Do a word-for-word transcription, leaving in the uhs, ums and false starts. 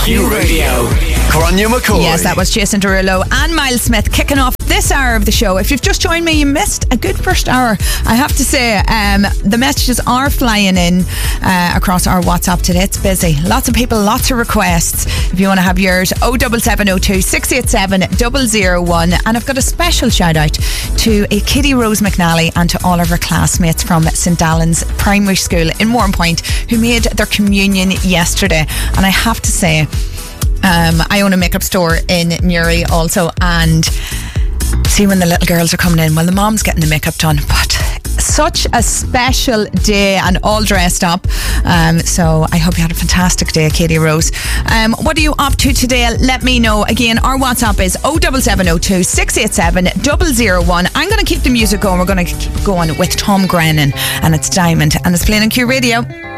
Q Radio. Gráinne McCoy. Yes, that was Jason Derulo and Miles Smith kicking off this hour of the show. If you've just joined me, you missed a good first hour. I have to say, um, the messages are flying in uh, across our WhatsApp today. It's busy. Lots of people, lots of requests. If you want to have yours, oh seven seven oh two, six eight seven, zero zero one. And I've got a special shout out to a Kitty Rose McNally and to all of her classmates from St Allen's Primary School in Warrenpoint who made their communion yesterday. And I have to say, Um, I own a makeup store in Newry also, and see when the little girls are coming in, well, the mom's getting the makeup done, but such a special day and all dressed up. Um, so I hope you had a fantastic day, Katie Rose. Um, what are you up to today? Let me know. Again, our WhatsApp is oh seven seven oh two, six eight seven, zero zero one. I'm going to keep the music going. We're going to keep going with Tom Grennan, and it's Diamond, and it's playing on Q Radio.